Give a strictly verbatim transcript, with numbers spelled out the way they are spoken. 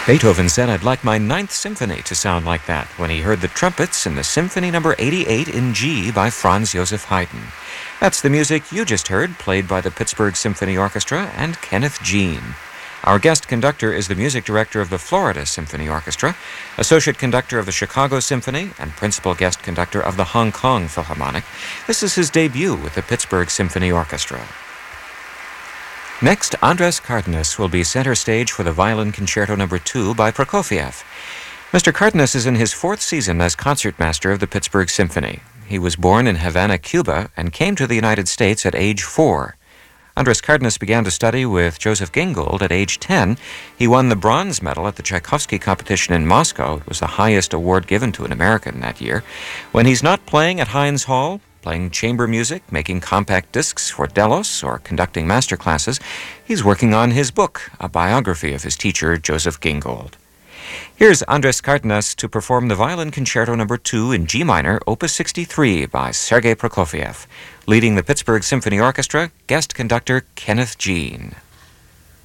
Beethoven said, "I'd like my Ninth Symphony to sound like that," when he heard the trumpets in the Symphony Number eighty-eight in G by Franz Joseph Haydn. That's the music you just heard, played by the Pittsburgh Symphony Orchestra and Kenneth Jean. Our guest conductor is the music director of the Florida Symphony Orchestra, associate conductor of the Chicago Symphony, and principal guest conductor of the Hong Kong Philharmonic. This is his debut with the Pittsburgh Symphony Orchestra. Next, Andres Cardenas will be center stage for the Violin Concerto Number two by Prokofiev. Mister Cardenas is in his fourth season as concertmaster of the Pittsburgh Symphony. He was born in Havana, Cuba, and came to the United States at age four. Andres Cardenas began to study with Joseph Gingold at age ten. He won the bronze medal at the Tchaikovsky competition in Moscow. It was the highest award given to an American that year. When he's not playing at Heinz Hall, playing chamber music, making compact discs for Delos, or conducting master classes, he's working on his book, a biography of his teacher, Joseph Gingold. Here's Andres Cardenas to perform the Violin Concerto Number two in G minor, Opus sixty-three by Sergei Prokofiev. Leading the Pittsburgh Symphony Orchestra, guest conductor Kenneth Jean.